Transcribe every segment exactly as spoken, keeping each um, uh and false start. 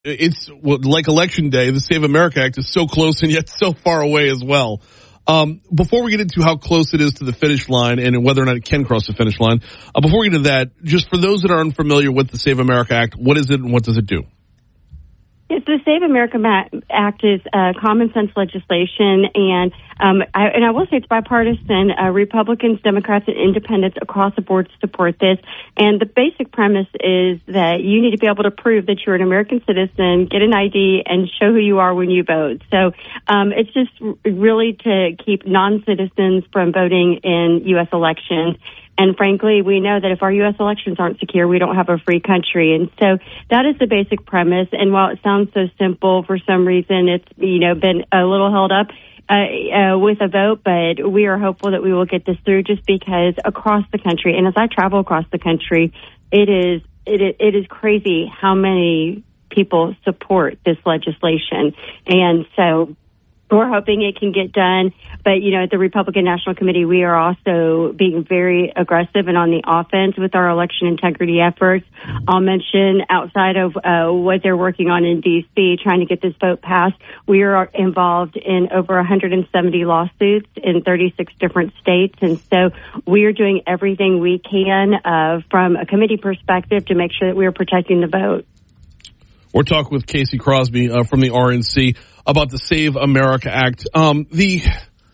it's well, like Election Day, the Save America Act is so close and yet so far away as well. Um, before we get into how close it is to the finish line and whether or not it can cross the finish line, uh, before we get into that, just for those that are unfamiliar with the Save America Act, what is it and what does it do? Yes, the Save America Act is uh, common sense legislation, and um, I, and I will say it's bipartisan. Uh, Republicans, Democrats, and Independents across the board support this. And the basic premise is that you need to be able to prove that you're an American citizen, get an I D, and show who you are when you vote. So um, it's just really to keep non-citizens from voting in U S elections. And frankly, we know that if our U S elections aren't secure, we don't have a free country. And so that is the basic premise. And while it sounds so simple, for some reason, it's, you know, been a little held up uh, uh, with a vote. But we are hopeful that we will get this through just because across the country, and as I travel across the country, it is it, it is crazy how many people support this legislation. And so we're hoping it can get done. But, you know, at the Republican National Committee, we are also being very aggressive and on the offense with our election integrity efforts. I'll mention outside of uh, what they're working on in D C, trying to get this vote passed, we are involved in over one hundred seventy lawsuits in thirty-six different states. And so we are doing everything we can uh, from a committee perspective to make sure that we are protecting the vote. We're talking with Casey Crosby uh, from the R N C about the Save America Act. Um, the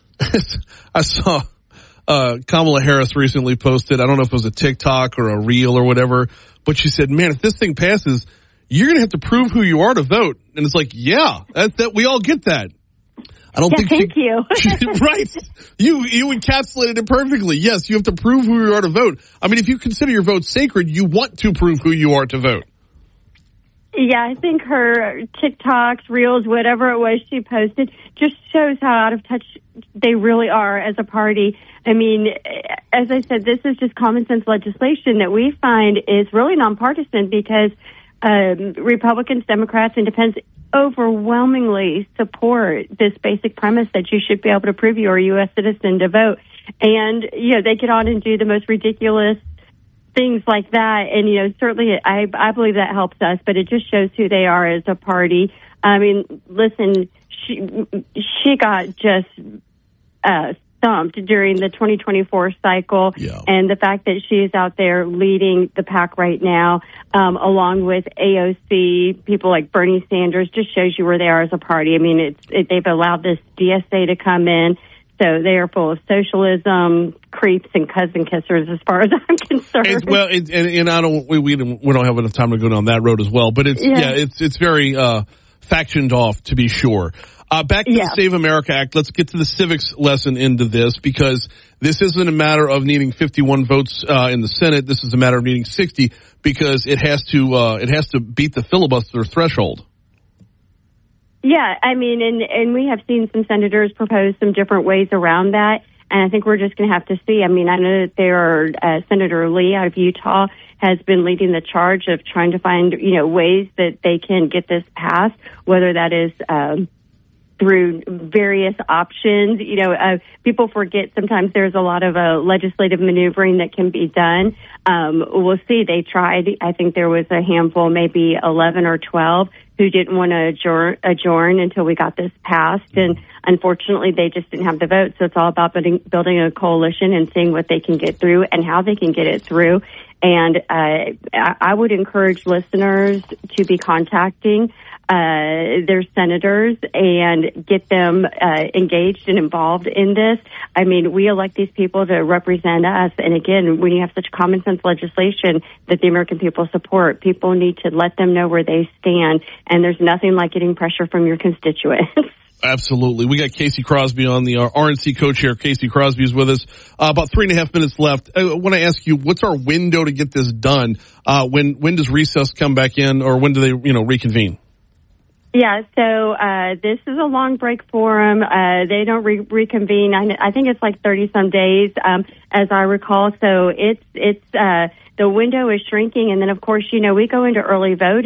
I saw uh, Kamala Harris recently posted, I don't know if it was a TikTok or a reel or whatever, but she said, man, if this thing passes, you're going to have to prove who you are to vote. And it's like, yeah, that, that we all get that. I don't yeah, think thank she, you. she, right. You, you encapsulated it perfectly. Yes, you have to prove who you are to vote. I mean, if you consider your vote sacred, you want to prove who you are to vote. Yeah, I think her TikToks, Reels, whatever it was she posted, just shows how out of touch they really are as a party. I mean, as I said, this is just common sense legislation that we find is really nonpartisan because um, Republicans, Democrats, Independents overwhelmingly support this basic premise that you should be able to prove you're a U S citizen to vote. And, you know, they get on and do the most ridiculous things like that, and, you know, certainly I, I believe that helps us, but it just shows who they are as a party. I mean, listen, she she got just uh, thumped during the twenty twenty-four cycle, yeah. And the fact that she is out there leading the pack right now, um, along with A O C, people like Bernie Sanders, just shows you where they are as a party. I mean, it's it, they've allowed this D S A to come in. So they are full of socialism, creeps, and cousin kissers, as far as I'm concerned. It's, well, it, and, and I don't, we, we don't, we don't have enough time to go down that road as well. But it's yeah, yeah it's it's very uh, factioned off, to be sure. Uh, back to yeah. the Save America Act. Let's get to the civics lesson into this, because this isn't a matter of needing fifty-one votes uh, in the Senate. This is a matter of needing sixty, because it has to uh, it has to beat the filibuster threshold. Yeah, I mean, and, and we have seen some senators propose some different ways around that, and I think we're just going to have to see. I mean, I know that there are, uh, Senator Lee out of Utah has been leading the charge of trying to find, you know, ways that they can get this passed, whether that is um, through various options. You know, uh, people forget sometimes there's a lot of uh, legislative maneuvering that can be done. Um, we'll see. They tried. I think there was a handful, maybe eleven or twelve, who didn't want to adjourn, adjourn until we got this passed. And unfortunately, they just didn't have the vote. So it's all about building, building a coalition and seeing what they can get through and how they can get it through. And uh, I would encourage listeners to be contacting uh, their senators and get them uh, engaged and involved in this. I mean, we elect these people to represent us. And again, when you have such common sense legislation that the American people support, people need to let them know where they stand. And there's nothing like getting pressure from your constituents. Absolutely. We got Casey Crosby on the uh, R N C co-chair. Casey Crosby is with us. Uh, about three and a half minutes left. I want to ask you, what's our window to get this done? Uh, when when does recess come back in, or when do they, you know, reconvene? Yeah, so uh, this is a long break for them. Uh, they don't re- reconvene. I, I think it's like thirty some days, um, as I recall. So it's it's uh, the window is shrinking, and then of course, you know, we go into early voting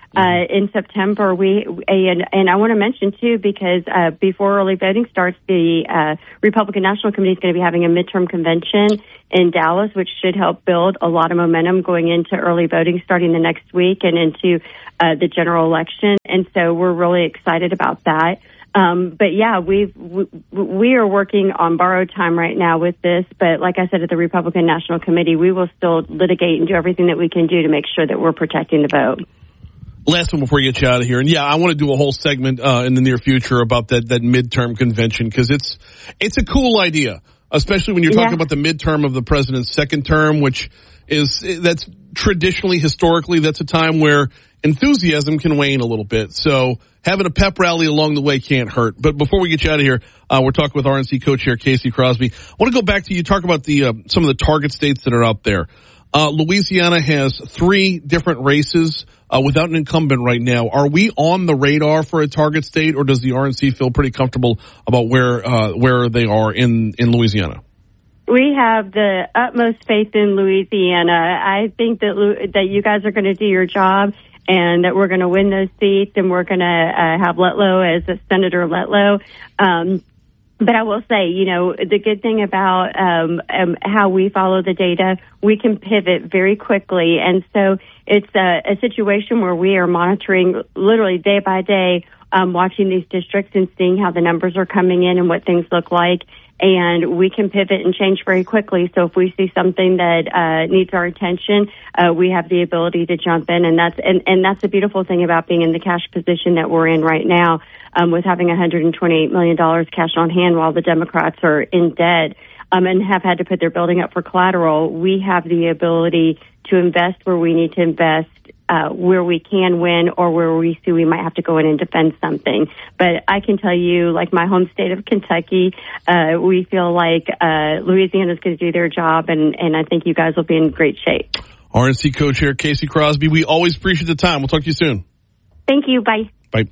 Uh, in September, we and, and I want to mention too, because uh, before early voting starts, the uh, Republican National Committee is going to be having a midterm convention in Dallas, which should help build a lot of momentum going into early voting starting the next week and into uh, the general election. And so we're really excited about that. Um, but yeah, we've, we, we are working on borrowed time right now with this. But like I said, at the Republican National Committee, we will still litigate and do everything that we can do to make sure that we're protecting the vote. Last one before we get you out of here. And yeah, I want to do a whole segment, uh, in the near future about that, that midterm convention, because it's, it's a cool idea, especially when you're talking yeah. about the midterm of the president's second term, which is, that's traditionally, historically, that's a time where enthusiasm can wane a little bit. So having a pep rally along the way can't hurt. But before we get you out of here, uh, we're talking with R N C co-chair Casey Crosby. I want to go back to you, talk about the, uh, some of the target states that are out there. Uh, Louisiana has three different races, uh, without an incumbent right now. Are we on the radar for a target state, or does the R N C feel pretty comfortable about where, uh, where they are in, in Louisiana? We have the utmost faith in Louisiana. I think that, that you guys are going to do your job, and that we're going to win those seats, and we're going to uh, have Letlow as a Senator Letlow. Um, But I will say, you know, the good thing about um, um, how we follow the data, we can pivot very quickly. And so it's a, a situation where we are monitoring literally day by day, um, watching these districts and seeing how the numbers are coming in and what things look like. And we can pivot and change very quickly. So if we see something that uh, needs our attention, uh, we have the ability to jump in. And that's and, and that's the beautiful thing about being in the cash position that we're in right now, um, with having one hundred twenty-eight million dollars cash on hand while the Democrats are in debt, um, and have had to put their building up for collateral. We have the ability to invest where we need to invest, uh, where we can win, or where we see we might have to go in and defend something. But I can tell you, like my home state of Kentucky, uh, we feel like uh, Louisiana is going to do their job, and, and I think you guys will be in great shape. R N C co-chair Casey Crosby, we always appreciate the time. We'll talk to you soon. Thank you. Bye. Bye.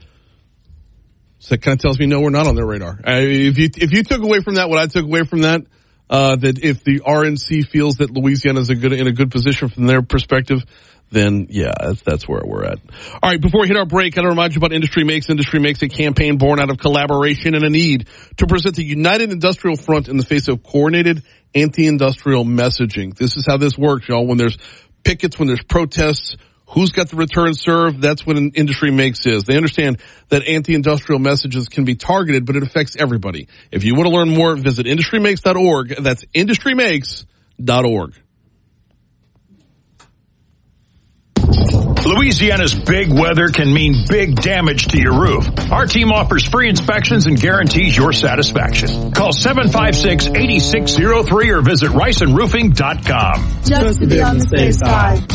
So that kind of tells me, no, we're not on their radar. Uh, if you if you took away from that what I took away from that, uh, that if the R N C feels that Louisiana is a good, in a good position from their perspective, then yeah, that's, that's where we're at. All right, before we hit our break, I want to remind you about Industry Makes. Industry Makes, a campaign born out of collaboration and a need to present a united industrial front in the face of coordinated anti-industrial messaging. This is how this works, y'all. When there's pickets, when there's protests, who's got the return serve? That's what an Industry Makes is. They understand that anti-industrial messages can be targeted, but it affects everybody. If you want to learn more, visit industry makes dot org. That's industry makes dot org. Louisiana's big weather can mean big damage to your roof. Our team offers free inspections and guarantees your satisfaction. Call seven five six, eight six zero three or visit rice and roofing dot com. Just to be on the safe side.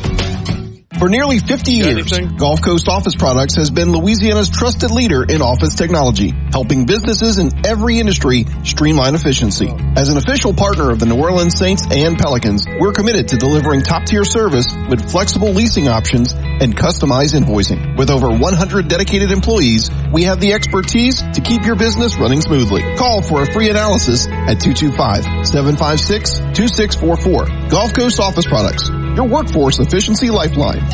For nearly fifty years, Gulf Coast Office Products has been Louisiana's trusted leader in office technology, helping businesses in every industry streamline efficiency. As an official partner of the New Orleans Saints and Pelicans, we're committed to delivering top-tier service with flexible leasing options and customized invoicing. With over one hundred dedicated employees, we have the expertise to keep your business running smoothly. Call for a free analysis at two two five, seven five six, two six four four. Gulf Coast Office Products, your workforce efficiency lifeline.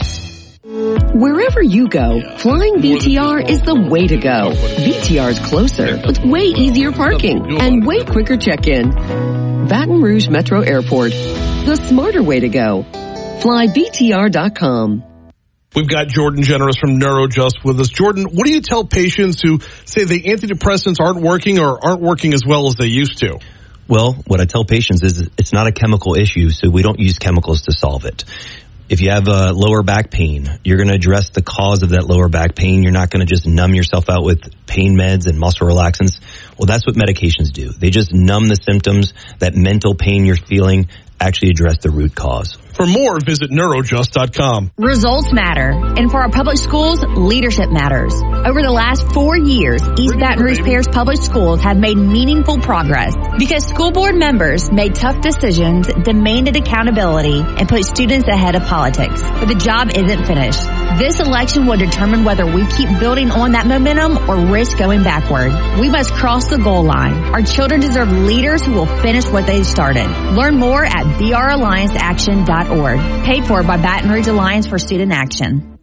Wherever you go, flying V T R is the way to go. V T R is closer with way easier parking and way quicker check-in. Baton Rouge Metro Airport, the smarter way to go. Fly V T R dot com. We've got Jordan Generous from NeuroJust with us. Jordan, what do you tell patients who say the antidepressants aren't working or aren't working as well as they used to? Well, what I tell patients is it's not a chemical issue, so we don't use chemicals to solve it. If you have a lower back pain, you're going to address the cause of that lower back pain. You're not going to just numb yourself out with pain meds and muscle relaxants. Well, that's what medications do. They just numb the symptoms. That mental pain you're feeling, actually address the root cause. For more, visit neurojust dot com. Results matter. And for our public schools, leadership matters. Over the last four years, East Baton Rouge Parish Public Schools have made meaningful progress because school board members made tough decisions, demanded accountability, and put students ahead of politics. But the job isn't finished. This election will determine whether we keep building on that momentum or risk going backward. We must cross the goal line. Our children deserve leaders who will finish what they started. Learn more at b r alliance action dot org. Paid for by Baton Rouge Alliance for Student Action.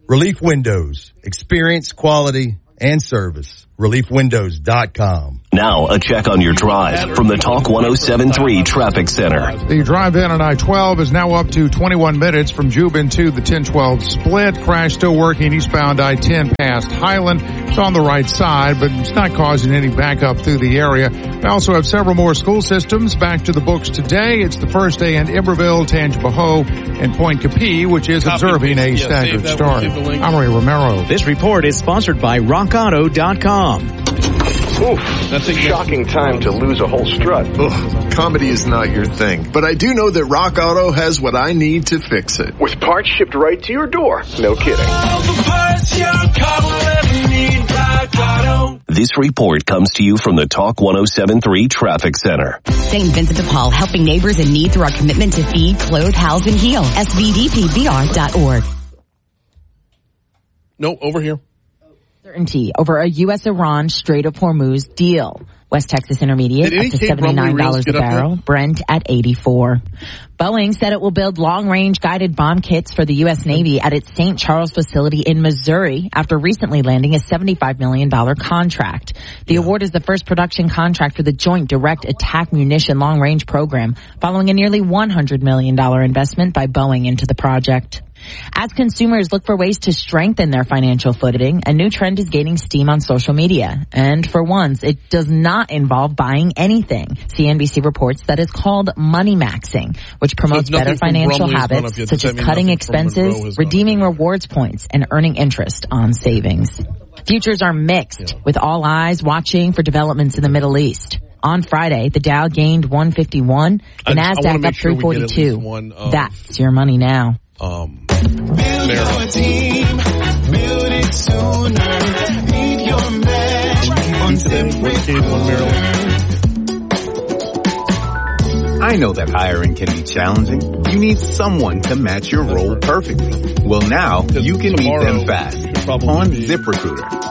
Relief Windows. Experience, quality, and service. relief windows dot com. Now, a check on your drive from the Talk one oh seven point three Traffic Center. The drive in on I twelve is now up to twenty-one minutes from Jubin to the ten twelve split. Crash still working eastbound I ten past Highland. It's on the right side, but it's not causing any backup through the area. We also have several more school systems back to the books today. It's the first day in Iberville, Tangipahoa, and Point Capee, which is observing a staggered start. I'm Ray Romero. This report is sponsored by rock auto dot com. Oof, that's a shocking time to lose a whole strut. Ugh, comedy is not your thing, but I do know that Rock Auto has what I need to fix it. With parts shipped right to your door. No kidding. This report comes to you from the Talk one oh seven point three Traffic Center. Saint Vincent de Paul, helping neighbors in need through our commitment to feed, clothe, house, and heal. S V D P V R dot org. No, over here. Certainty over a U S Iran Strait of Hormuz deal. West Texas Intermediate up to seventy-nine dollars a barrel. Brent at eighty-four. Boeing said it will build long-range guided bomb kits for the U S Navy at its Saint Charles facility in Missouri after recently landing a seventy-five million dollars contract. The yeah. award is the first production contract for the Joint Direct Attack Munition Long-Range Program, following a nearly one hundred million dollars investment by Boeing into the project. As consumers look for ways to strengthen their financial footing, a new trend is gaining steam on social media. And for once, it does not involve buying anything. C N B C reports that it's called money maxing, which promotes so better financial habits such as cutting expenses, redeeming rewards points, and earning interest on savings. Futures are mixed, yeah. with all eyes watching for developments in the Middle East. On Friday, the Dow gained one fifty-one, the NASDAQ up sure three forty-two. One, um, That's your money now. Um, build your team, build it sooner. Meet your match on ZipRecruiter. I know that hiring can be challenging. You need someone to match your role perfectly. Well, now you can meet them fast on ZipRecruiter.